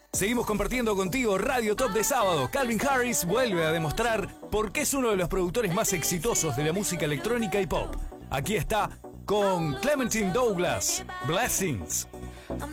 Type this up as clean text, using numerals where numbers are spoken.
Seguimos compartiendo contigo Radio Top de sábado. Calvin Harris vuelve a demostrar por qué es uno de los productores más exitosos de la música electrónica y pop. Aquí está con Clementine Douglas, Blessings.